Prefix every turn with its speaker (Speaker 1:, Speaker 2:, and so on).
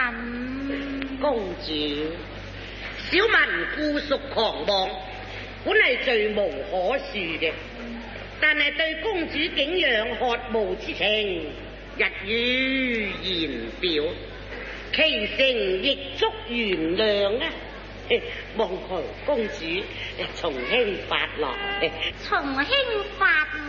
Speaker 1: 臣。
Speaker 2: 公主，小民姑息狂妄，本係罪無可恕嘅，但係對公主景仰渴慕之情，日語言表，其誠亦足原諒啊！望求公主從輕發落。
Speaker 1: 從輕發